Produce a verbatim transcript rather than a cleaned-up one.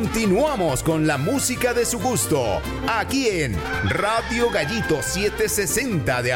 Continuamos con la música de su gusto, aquí en Radio Gallito setecientos sesenta de